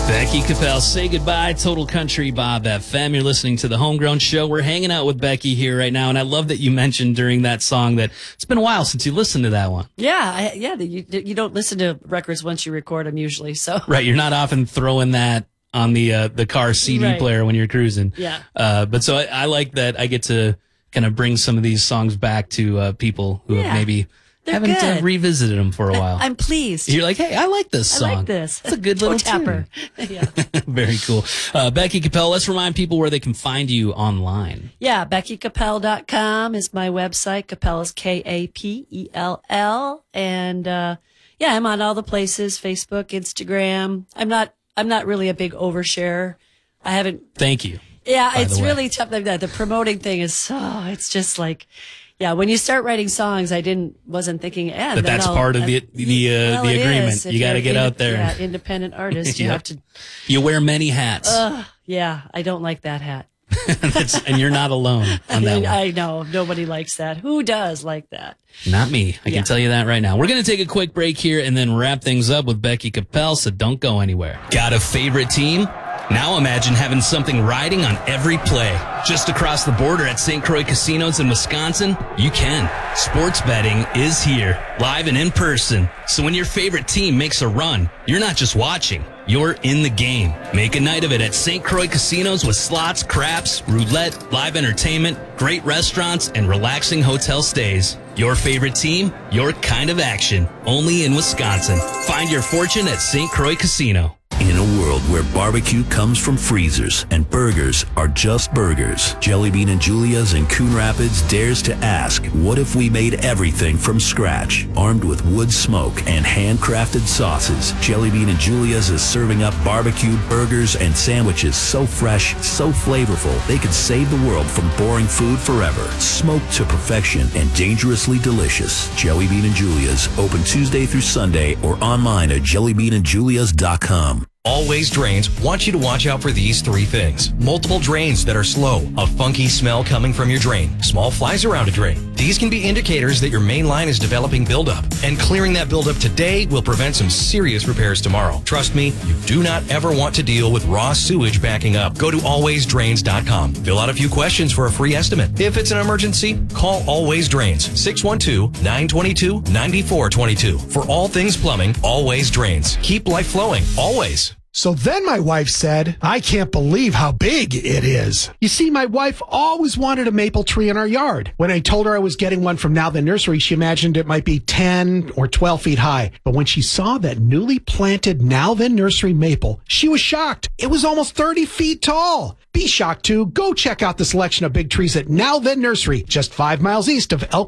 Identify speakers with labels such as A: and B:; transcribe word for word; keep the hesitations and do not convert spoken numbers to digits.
A: Becky Capel, say goodbye. Total Country Bob F M. You're listening to the Homegrown Show. We're hanging out with Becky here right now, and I love that you mentioned during that song that it's been a while since you listened to that one.
B: Yeah, I, yeah. You, you don't listen to records once you record them usually, so
A: right. You're not often throwing that on the uh, the car C D
B: right.
A: player when you're cruising.
B: Yeah.
A: Uh, but so I, I like that I get to kind of bring some of these songs back to uh, people who
B: yeah.
A: have maybe.
B: They're
A: haven't uh, revisited them for a while.
B: I, I'm pleased.
A: You're like, hey, I like this song.
B: I like this.
A: It's a good little
B: tapper.
A: Yeah. Very cool. Uh, Becky Capel, let's remind people where they can find you online.
B: Yeah, Becky Capel dot com is my website. Capel is K A P E L L. And, uh, yeah, I'm on all the places, Facebook, Instagram. I'm not, I'm not really a big overshare. I haven't.
A: Thank you.
B: Yeah, it's really tough. The promoting thing is, oh, it's just like, yeah, when you start writing songs, I didn't, wasn't thinking, eh,
A: that that's
B: I'll,
A: part of the the, uh,
B: well,
A: the agreement. You got to get out there.
B: Yeah, independent artist, you
A: yep.
B: have to.
A: You wear many hats.
B: Uh, yeah, I don't like that hat.
A: And you're not alone on that
B: I,
A: one.
B: I know nobody likes that. Who does like that?
A: Not me. I
B: yeah.
A: can tell you that right now. We're going to take a quick break here and then wrap things up with Becky Capel. So don't go anywhere. Got a favorite team? Now imagine having something riding on every play. Just across the border at Saint Croix Casinos in Wisconsin, you can. Sports betting is here, live and in person. So when your favorite team makes a run, you're not just watching, you're in the game. Make a night of it at Saint Croix Casinos with slots, craps, roulette, live entertainment, great restaurants, and relaxing hotel stays. Your favorite team, your kind of action. Only in Wisconsin. Find your fortune at Saint Croix Casino.
C: In a world where barbecue comes from freezers and burgers are just burgers, Jelly Bean and Julia's in Coon Rapids dares to ask, what if we made everything from scratch? Armed with wood smoke and handcrafted sauces, Jelly Bean and Julia's is serving up barbecued burgers and sandwiches so fresh, so flavorful, they could save the world from boring food forever. Smoked to perfection and dangerously delicious. Jelly Bean and Julia's, open Tuesday through Sunday or online at jelly bean and julias dot com.
D: Always Drains wants you to watch out for these three things. Multiple drains that are slow, a funky smell coming from your drain, small flies around a drain. These can be indicators that your main line is developing buildup, and clearing that buildup today will prevent some serious repairs tomorrow. Trust me, you do not ever want to deal with raw sewage backing up. Go to always drains dot com. Fill out a few questions for a free estimate. If it's an emergency, call Always Drains, six one two, nine two two, nine four two two. For all things plumbing, Always Drains. Keep life flowing, always.
E: So then my wife said, I can't believe how big it is. You see, my wife always wanted a maple tree in our yard. When I told her I was getting one from Now Then Nursery, she imagined it might be ten or twelve feet high. But when she saw that newly planted Now Then Nursery maple, she was shocked. It was almost thirty feet tall. Be shocked too. Go check out the selection of big trees at Now Then Nursery, just five miles east of Elk